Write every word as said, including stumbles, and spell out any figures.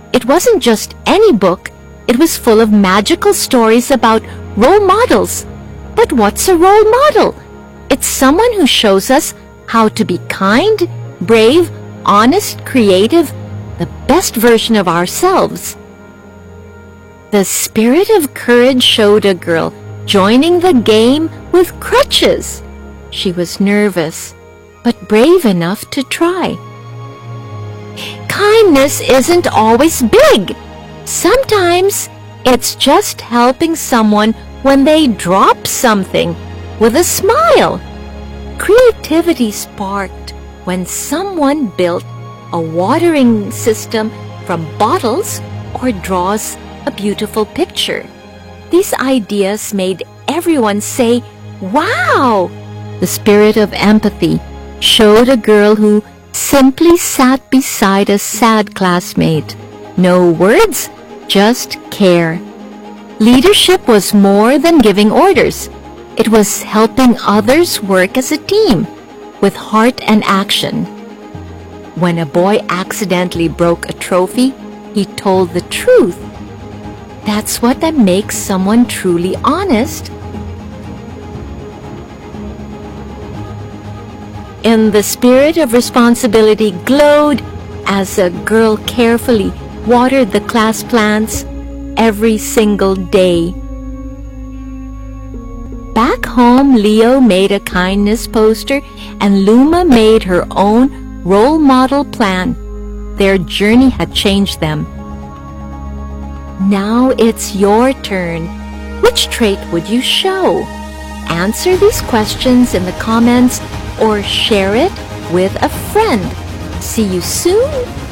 It wasn't just any book. It was full of magical stories about role models. But what's a role model? It's someone who shows us how to be kind, brave, honest, creative, the best version of ourselves. The spirit of courage showed a girl joining the game with crutches. She was nervous, but brave enough to try. Kindness isn't always big. Sometimes it's just helping someone when they drop something with a smile. Creativity sparked when someone built a watering system from bottles or draws a beautiful picture. These ideas made everyone say, "Wow!" The spirit of empathy showed a girl who simply sat beside a sad classmate. No words, just care. Leadership was more than giving orders. It was helping others work as a team, with heart and action. When a boy accidentally broke a trophy, he told the truth. That's what that makes someone truly honest. And the spirit of responsibility glowed as a girl carefully watered the class plants every single day. Back home, Leo made a kindness poster and Luma made her own role model plan. Their journey had changed them. Now it's your turn. Which trait would you show? Answer these questions in the comments or share it with a friend. See you soon.